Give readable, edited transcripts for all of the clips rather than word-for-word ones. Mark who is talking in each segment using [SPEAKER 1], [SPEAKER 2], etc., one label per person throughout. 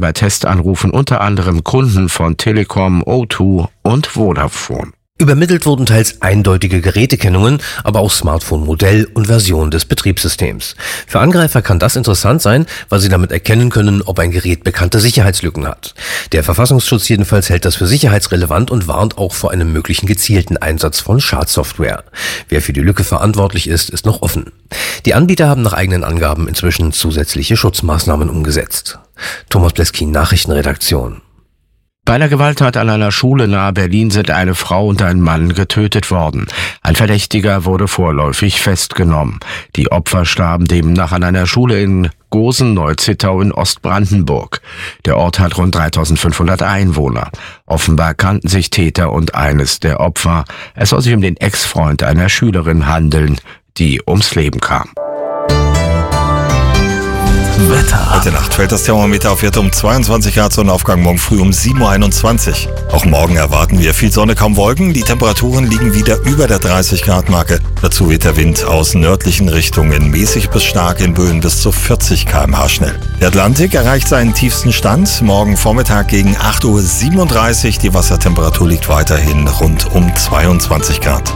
[SPEAKER 1] Bei Testanrufen unter anderem Kunden von Telekom, O2 und Vodafone.
[SPEAKER 2] Übermittelt wurden teils eindeutige Gerätekennungen, aber auch Smartphone-Modell und Version des Betriebssystems. Für Angreifer kann das interessant sein, weil sie damit erkennen können, ob ein Gerät bekannte Sicherheitslücken hat. Der Verfassungsschutz jedenfalls hält das für sicherheitsrelevant und warnt auch vor einem möglichen gezielten Einsatz von Schadsoftware. Wer für die Lücke verantwortlich ist, ist noch offen. Die Anbieter haben nach eigenen Angaben inzwischen zusätzliche Schutzmaßnahmen umgesetzt. Thomas Bleskin, Nachrichtenredaktion.
[SPEAKER 1] Bei einer Gewalttat an einer Schule nahe Berlin sind eine Frau und ein Mann getötet worden. Ein Verdächtiger wurde vorläufig festgenommen. Die Opfer starben demnach an einer Schule in Gosen-Neuzittau in Ostbrandenburg. Der Ort hat rund 3500 Einwohner. Offenbar kannten sich Täter und eines der Opfer. Es soll sich um den Ex-Freund einer Schülerin handeln, die ums Leben kam.
[SPEAKER 3] Wetter. Heute Nacht fällt das Thermometer auf Werte um 22 Grad, Sonnenaufgang morgen früh um 7.21 Uhr. Auch morgen erwarten wir viel Sonne, kaum Wolken. Die Temperaturen liegen wieder über der 30-Grad-Marke. Dazu weht der Wind aus nördlichen Richtungen mäßig bis stark in Böen bis zu 40 km/h schnell. Der Atlantik erreicht seinen tiefsten Stand. Morgen Vormittag gegen 8.37 Uhr. Die Wassertemperatur liegt weiterhin rund um 22 Grad.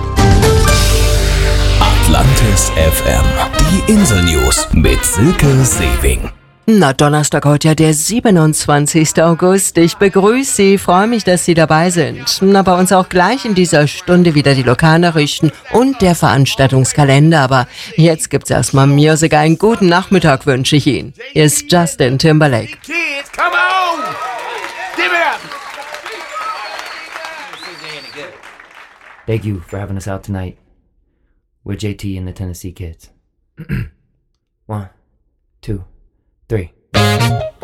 [SPEAKER 4] Atlantis FM. Die Insel-News mit Silke Sewing.
[SPEAKER 5] Na, Donnerstag heute ja der 27. August. Ich begrüße Sie, freue mich, dass Sie dabei sind. Na, bei uns auch gleich in dieser Stunde wieder die Lokalnachrichten und der Veranstaltungskalender. Aber jetzt gibt's erstmal Musik. Einen guten Nachmittag wünsche ich Ihnen. Hier ist Justin Timberlake.
[SPEAKER 6] Kids, come on! Give it up!
[SPEAKER 7] Thank you for having us out tonight. We're JT and the Tennessee Kids. 1, 2, 3.